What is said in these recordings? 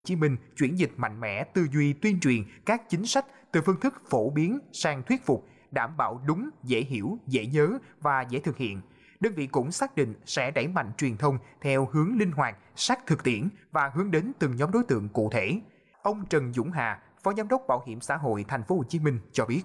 Chí Minh chuyển dịch mạnh mẽ tư duy tuyên truyền các chính sách từ phương thức phổ biến sang thuyết phục, đảm bảo đúng, dễ hiểu, dễ nhớ và dễ thực hiện. Đơn vị cũng xác định sẽ đẩy mạnh truyền thông theo hướng linh hoạt, sát thực tiễn và hướng đến từng nhóm đối tượng cụ thể. Ông Trần Dũng Hà, Phó Giám đốc Bảo hiểm xã hội Thành phố Hồ Chí Minh cho biết: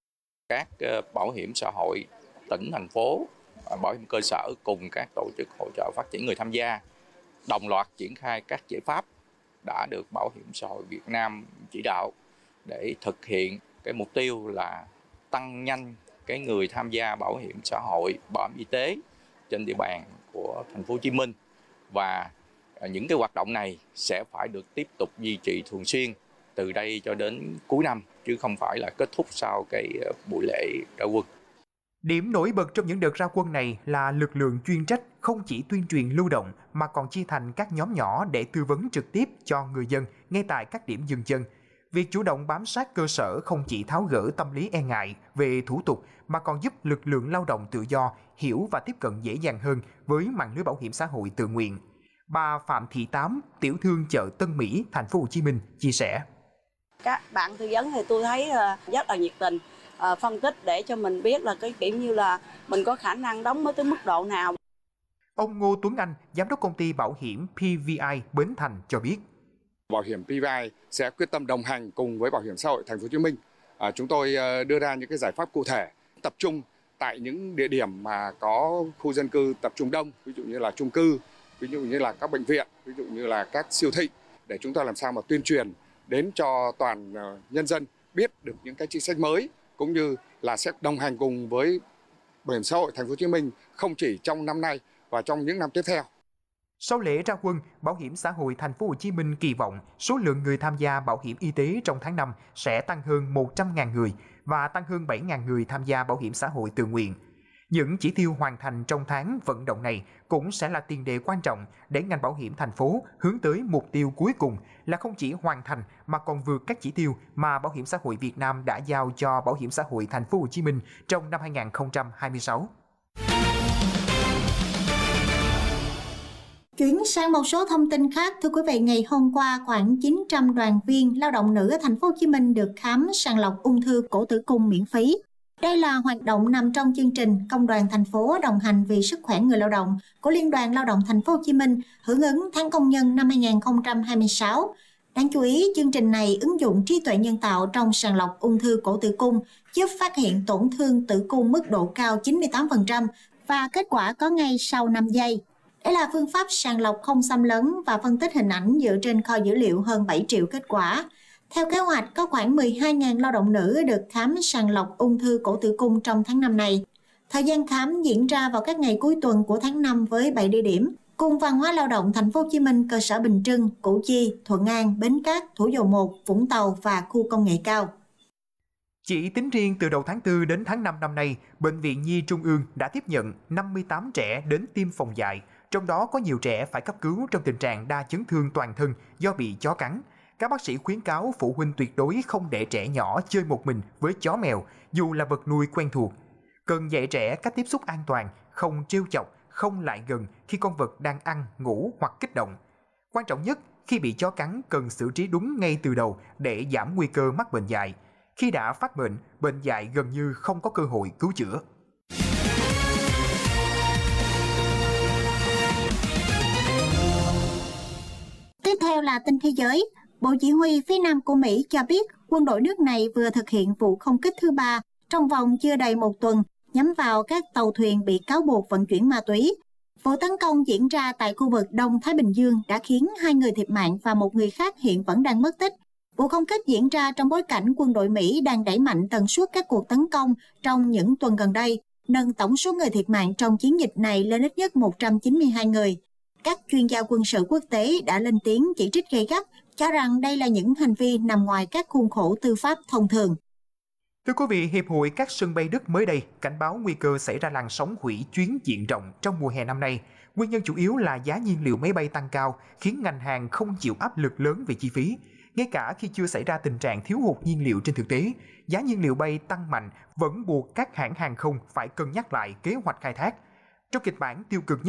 các bảo hiểm xã hội tỉnh, thành phố, bảo hiểm cơ sở cùng các tổ chức hỗ trợ phát triển người tham gia đồng loạt triển khai các giải pháp đã được Bảo hiểm xã hội Việt Nam chỉ đạo để thực hiện cái mục tiêu là tăng nhanh cái người tham gia bảo hiểm xã hội, bảo hiểm y tế trên địa bàn của Thành phố Hồ Chí Minh, và những cái hoạt động này sẽ phải được tiếp tục duy trì thường xuyên từ đây cho đến cuối năm, chứ không phải là kết thúc sau cái buổi lễ ra quân. Điểm nổi bật trong những đợt ra quân này là lực lượng chuyên trách không chỉ tuyên truyền lưu động mà còn chia thành các nhóm nhỏ để tư vấn trực tiếp cho người dân ngay tại các điểm dừng chân. Việc chủ động bám sát cơ sở không chỉ tháo gỡ tâm lý e ngại về thủ tục mà còn giúp lực lượng lao động tự do hiểu và tiếp cận dễ dàng hơn với mạng lưới bảo hiểm xã hội tự nguyện. Bà Phạm Thị Tám, tiểu thương chợ Tân Mỹ, Thành phố Hồ Chí Minh chia sẻ: các bạn tư vấn thì tôi thấy rất là nhiệt tình, phân tích để cho mình biết là cái kiểu như là mình có khả năng đóng tới mức độ nào. Ông Ngô Tuấn Anh, giám đốc công ty bảo hiểm PVI Bến Thành cho biết: Bảo hiểm PVI sẽ quyết tâm đồng hành cùng với Bảo hiểm xã hội Thành phố Hồ Chí Minh. Chúng tôi đưa ra những cái giải pháp cụ thể, tập trung tại những địa điểm mà có khu dân cư tập trung đông, ví dụ như là chung cư, ví dụ như là các bệnh viện, ví dụ như là các siêu thị, để chúng ta làm sao mà tuyên truyền đến cho toàn nhân dân biết được những cái chính sách mới, cũng như là sẽ đồng hành cùng với Bảo hiểm xã hội Thành phố Hồ Chí Minh không chỉ trong năm nay và trong những năm tiếp theo. Sau lễ ra quân, Bảo hiểm xã hội Thành phố Hồ Chí Minh kỳ vọng số lượng người tham gia bảo hiểm y tế trong tháng 5 sẽ tăng hơn 100.000 người và tăng hơn 7.000 người tham gia bảo hiểm xã hội tự nguyện. Những chỉ tiêu hoàn thành trong tháng vận động này cũng sẽ là tiền đề quan trọng để ngành bảo hiểm thành phố hướng tới mục tiêu cuối cùng là không chỉ hoàn thành mà còn vượt các chỉ tiêu mà Bảo hiểm xã hội Việt Nam đã giao cho Bảo hiểm xã hội Thành phố Hồ Chí Minh trong năm 2026. Chuyển sang một số thông tin khác, thưa quý vị, ngày hôm qua khoảng 900 đoàn viên lao động nữ ở Thành phố Hồ Chí Minh được khám sàng lọc ung thư cổ tử cung miễn phí. Đây là hoạt động nằm trong chương trình Công đoàn thành phố đồng hành vì sức khỏe người lao động của Liên đoàn Lao động Thành phố Hồ Chí Minh hưởng ứng tháng công nhân năm 2026. Đáng chú ý, chương trình này ứng dụng trí tuệ nhân tạo trong sàng lọc ung thư cổ tử cung, giúp phát hiện tổn thương tử cung mức độ cao 98% và kết quả có ngay sau 5 giây. Đây là phương pháp sàng lọc không xâm lấn và phân tích hình ảnh dựa trên kho dữ liệu hơn 7 triệu kết quả. Theo kế hoạch, có khoảng 12.000 lao động nữ được khám sàng lọc ung thư cổ tử cung trong tháng 5 này. Thời gian khám diễn ra vào các ngày cuối tuần của tháng 5 với 7 địa điểm: Cung Văn hóa Lao động Thành phố Hồ Chí Minh, cơ sở Bình Trưng, Củ Chi, Thuận An, Bến Cát, Thủ Dầu Một, Vũng Tàu và khu công nghệ cao. Chỉ tính riêng từ đầu tháng 4 đến tháng 5 năm nay, Bệnh viện Nhi Trung ương đã tiếp nhận 58 trẻ đến tiêm phòng dại, trong đó có nhiều trẻ phải cấp cứu trong tình trạng đa chấn thương toàn thân do bị chó cắn. Các bác sĩ khuyến cáo phụ huynh tuyệt đối không để trẻ nhỏ chơi một mình với chó mèo, dù là vật nuôi quen thuộc. Cần dạy trẻ cách tiếp xúc an toàn, không trêu chọc, không lại gần khi con vật đang ăn, ngủ hoặc kích động. Quan trọng nhất, khi bị chó cắn cần xử trí đúng ngay từ đầu để giảm nguy cơ mắc bệnh dại. Khi đã phát bệnh, bệnh dại gần như không có cơ hội cứu chữa. Tiếp theo là tin thế giới. Bộ Chỉ huy phía Nam của Mỹ cho biết quân đội nước này vừa thực hiện vụ không kích thứ 3 trong vòng chưa đầy một tuần nhắm vào các tàu thuyền bị cáo buộc vận chuyển ma túy. Vụ tấn công diễn ra tại khu vực Đông Thái Bình Dương đã khiến 2 người thiệt mạng và một người khác hiện vẫn đang mất tích. Vụ không kích diễn ra trong bối cảnh quân đội Mỹ đang đẩy mạnh tần suất các cuộc tấn công trong những tuần gần đây, nâng tổng số người thiệt mạng trong chiến dịch này lên ít nhất 192 người. Các chuyên gia quân sự quốc tế đã lên tiếng chỉ trích gay gắt, cho rằng đây là những hành vi nằm ngoài các khuôn khổ tư pháp thông thường. Thưa quý vị, Hiệp hội các sân bay Đức mới đây cảnh báo nguy cơ xảy ra làn sóng hủy chuyến diện rộng trong mùa hè năm nay. Nguyên nhân chủ yếu là giá nhiên liệu máy bay tăng cao, khiến ngành hàng không chịu áp lực lớn về chi phí. Ngay cả khi chưa xảy ra tình trạng thiếu hụt nhiên liệu trên thực tế, giá nhiên liệu bay tăng mạnh vẫn buộc các hãng hàng không phải cân nhắc lại kế hoạch khai thác. Trong kịch bản tiêu cực nhất,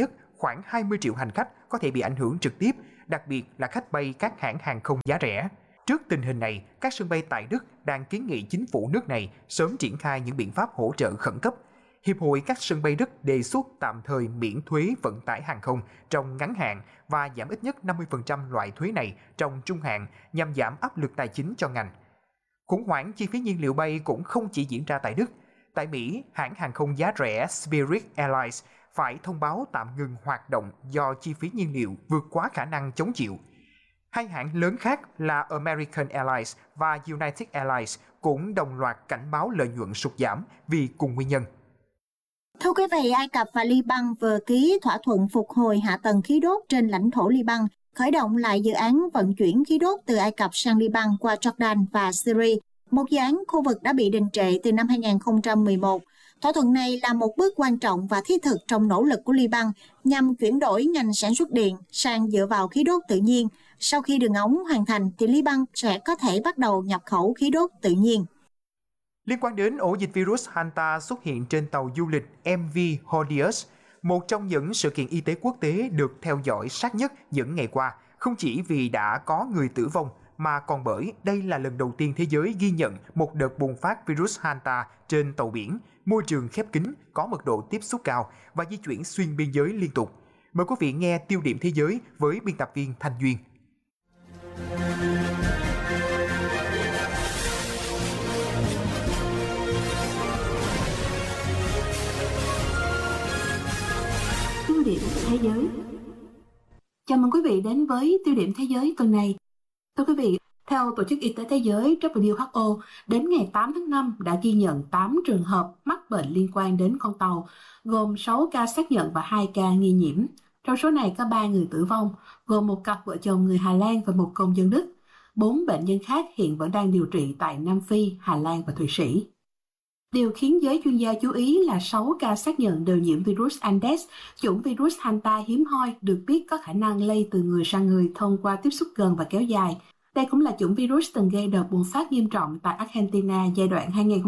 khoảng 20 triệu hành khách có thể bị ảnh hưởng trực tiếp, đặc biệt là khách bay các hãng hàng không giá rẻ. Trước tình hình này, các sân bay tại Đức đang kiến nghị chính phủ nước này sớm triển khai những biện pháp hỗ trợ khẩn cấp. Hiệp hội các sân bay Đức đề xuất tạm thời miễn thuế vận tải hàng không trong ngắn hạn và giảm ít nhất 50% loại thuế này trong trung hạn nhằm giảm áp lực tài chính cho ngành. Khủng hoảng chi phí nhiên liệu bay cũng không chỉ diễn ra tại Đức. Tại Mỹ, hãng hàng không giá rẻ Spirit Airlines phải thông báo tạm ngừng hoạt động do chi phí nhiên liệu vượt quá khả năng chống chịu. Hai hãng lớn khác là American Airlines và United Airlines cũng đồng loạt cảnh báo lợi nhuận sụt giảm vì cùng nguyên nhân. Thưa quý vị, Ai Cập và Liban vừa ký thỏa thuận phục hồi hạ tầng khí đốt trên lãnh thổ Liban, khởi động lại dự án vận chuyển khí đốt từ Ai Cập sang Liban qua Jordan và Syria, một dự án khu vực đã bị đình trệ từ năm 2011. Thỏa thuận này là một bước quan trọng và thiết thực trong nỗ lực của Liban nhằm chuyển đổi ngành sản xuất điện sang dựa vào khí đốt tự nhiên. Sau khi đường ống hoàn thành thì Liban sẽ có thể bắt đầu nhập khẩu khí đốt tự nhiên. Liên quan đến ổ dịch virus Hanta xuất hiện trên tàu du lịch MV Hordius, một trong những sự kiện y tế quốc tế được theo dõi sát nhất những ngày qua, không chỉ vì đã có người tử vong, mà còn bởi đây là lần đầu tiên thế giới ghi nhận một đợt bùng phát virus Hanta trên tàu biển, môi trường khép kín, có mật độ tiếp xúc cao và di chuyển xuyên biên giới liên tục. Mời quý vị nghe tiêu điểm thế giới với biên tập viên Thanh Duyên. Tiêu điểm thế giới. Chào mừng quý vị đến với tiêu điểm thế giới tuần này. Thưa quý vị, theo Tổ chức Y tế Thế giới WHO, đến ngày 8 tháng 5 đã ghi nhận 8 trường hợp mắc bệnh liên quan đến con tàu, gồm 6 ca xác nhận và 2 ca nghi nhiễm. Trong số này có 3 người tử vong, gồm một cặp vợ chồng người Hà Lan và một công dân Đức. 4 bệnh nhân khác hiện vẫn đang điều trị tại Nam Phi, Hà Lan và Thụy Sĩ. Điều khiến giới chuyên gia chú ý là 6 ca xác nhận đều nhiễm virus Andes, chủng virus Hanta hiếm hoi được biết có khả năng lây từ người sang người thông qua tiếp xúc gần và kéo dài. Đây cũng là chủng virus từng gây đợt bùng phát nghiêm trọng tại Argentina giai đoạn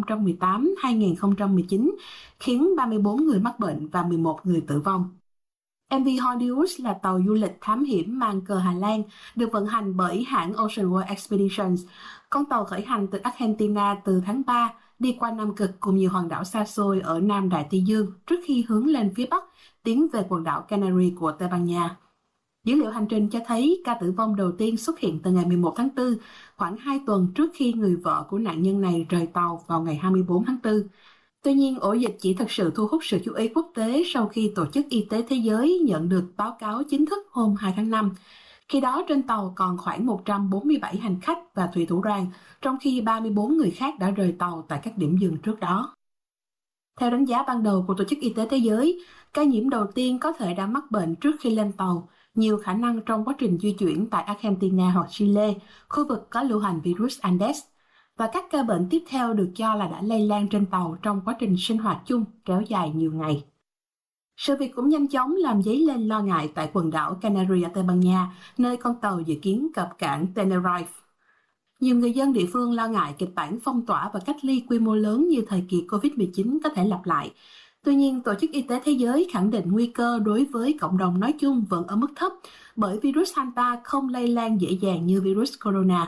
2018-2019, khiến 34 người mắc bệnh và 11 người tử vong. MV Hordius là tàu du lịch thám hiểm mang cờ Hà Lan, được vận hành bởi hãng Ocean World Expeditions. Con tàu khởi hành từ Argentina từ tháng 3, đi qua Nam Cực cùng nhiều hòn đảo xa xôi ở Nam Đại Tây Dương trước khi hướng lên phía Bắc, tiến về quần đảo Canary của Tây Ban Nha. Dữ liệu hành trình cho thấy ca tử vong đầu tiên xuất hiện từ ngày 11 tháng 4, khoảng 2 tuần trước khi người vợ của nạn nhân này rời tàu vào ngày 24 tháng 4. Tuy nhiên, ổ dịch chỉ thực sự thu hút sự chú ý quốc tế sau khi Tổ chức Y tế Thế giới nhận được báo cáo chính thức hôm 2 tháng 5. Khi đó trên tàu còn khoảng 147 hành khách và thủy thủ đoàn, trong khi 34 người khác đã rời tàu tại các điểm dừng trước đó. Theo đánh giá ban đầu của Tổ chức Y tế Thế giới, ca nhiễm đầu tiên có thể đã mắc bệnh trước khi lên tàu, nhiều khả năng trong quá trình di chuyển tại Argentina hoặc Chile, khu vực có lưu hành virus Andes. Và các ca bệnh tiếp theo được cho là đã lây lan trên tàu trong quá trình sinh hoạt chung kéo dài nhiều ngày. Sự việc cũng nhanh chóng làm dấy lên lo ngại tại quần đảo Canary ở Tây Ban Nha, nơi con tàu dự kiến cập cảng Tenerife. Nhiều người dân địa phương lo ngại kịch bản phong tỏa và cách ly quy mô lớn như thời kỳ COVID-19 có thể lặp lại. Tuy nhiên, Tổ chức Y tế Thế giới khẳng định nguy cơ đối với cộng đồng nói chung vẫn ở mức thấp bởi virus Hanta không lây lan dễ dàng như virus corona.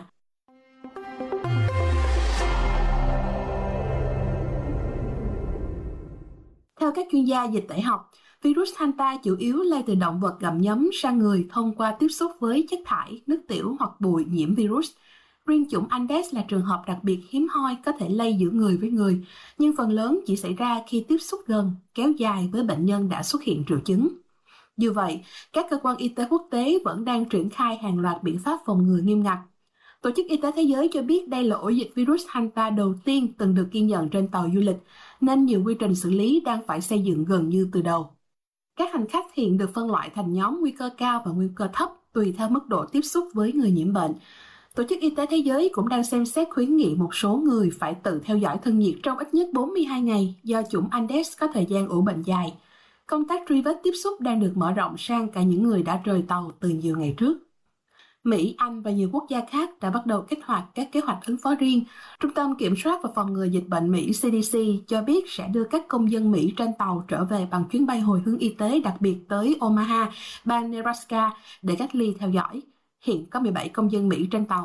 Theo các chuyên gia dịch tễ học, virus Hanta chủ yếu lây từ động vật gặm nhấm sang người thông qua tiếp xúc với chất thải, nước tiểu hoặc bụi nhiễm virus. Riêng chủng Andes là trường hợp đặc biệt hiếm hoi có thể lây giữa người với người, nhưng phần lớn chỉ xảy ra khi tiếp xúc gần, kéo dài với bệnh nhân đã xuất hiện triệu chứng. Dù vậy, các cơ quan y tế quốc tế vẫn đang triển khai hàng loạt biện pháp phòng ngừa nghiêm ngặt. Tổ chức Y tế Thế giới cho biết đây là ổ dịch virus Hanta đầu tiên từng được ghi nhận trên tàu du lịch, nên nhiều quy trình xử lý đang phải xây dựng gần như từ đầu. Các hành khách hiện được phân loại thành nhóm nguy cơ cao và nguy cơ thấp tùy theo mức độ tiếp xúc với người nhiễm bệnh. Tổ chức Y tế Thế giới cũng đang xem xét khuyến nghị một số người phải tự theo dõi thân nhiệt trong ít nhất 42 ngày do chủng Andes có thời gian ủ bệnh dài. Công tác truy vết tiếp xúc đang được mở rộng sang cả những người đã rời tàu từ nhiều ngày trước. Mỹ, Anh và nhiều quốc gia khác đã bắt đầu kích hoạt các kế hoạch ứng phó riêng. Trung tâm Kiểm soát và Phòng ngừa Dịch bệnh Mỹ CDC cho biết sẽ đưa các công dân Mỹ trên tàu trở về bằng chuyến bay hồi hướng y tế đặc biệt tới Omaha, bang Nebraska để cách ly theo dõi. Hiện có 17 công dân Mỹ trên tàu